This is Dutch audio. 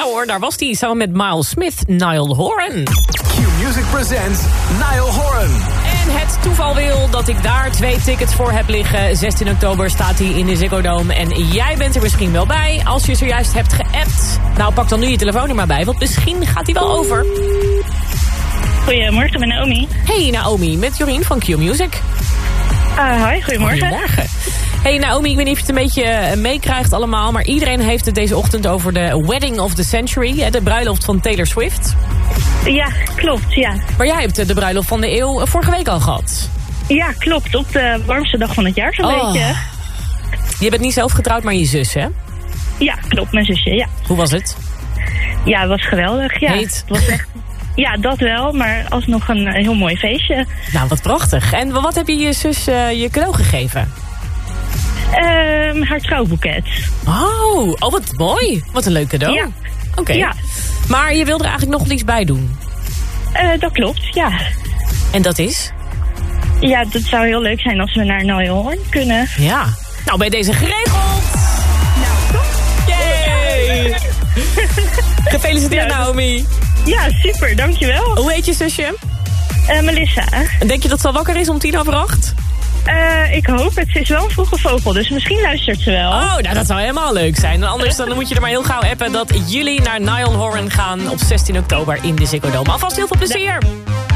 Ja hoor, daar was hij samen met Miles Smith, Niall Horan. Q-Music presents Niall Horan. En het toeval wil dat ik daar 2 tickets voor heb liggen. 16 oktober staat hij in de Ziggo Dome. En jij bent er misschien wel bij als je zojuist hebt geappt. Nou, pak dan nu je telefoon er maar bij, want misschien gaat hij wel over. Goedemorgen, met Naomi. Hey Naomi, met Jorien van Q-Music. Hoi, goedemorgen. Goedemorgen. Hey Naomi, ik weet niet of je het een beetje meekrijgt allemaal, maar iedereen heeft het deze ochtend over de Wedding of the Century, de bruiloft van Taylor Swift. Ja, klopt, ja. Maar jij hebt de bruiloft van de eeuw vorige week al gehad. Ja, klopt. Op de warmste dag van het jaar zo'n beetje. Je bent niet zelf getrouwd, maar je zus, hè? Ja, klopt, mijn zusje, ja. Hoe was het? Ja, het was geweldig, ja. Heet? Het was echt... Ja, dat wel, maar alsnog een heel mooi feestje. Nou, wat prachtig. En wat heb je je zus je cadeau gegeven? Haar trouwboeket. Oh, wat mooi. Wat een leuk cadeau. Ja. Oké. Ja. Maar je wil er eigenlijk nog iets bij doen? Dat klopt, ja. En dat is? Ja, dat zou heel leuk zijn als we naar Niall Horan kunnen. Ja. Nou, bij deze geregeld. Nou, toch? Yay! Gefeliciteerd, Naomi. Ja, super, dankjewel. Hoe heet je zusje? Melissa. En denk je dat ze al wakker is om 7:50? Ik hoop het. Ze is wel een vroege vogel, dus misschien luistert ze wel. Oh, nou dat zou helemaal leuk zijn. En anders dan moet je er maar heel gauw appen dat jullie naar Niall Horan gaan op 16 oktober in de Ziggo Dome. Alvast heel veel plezier.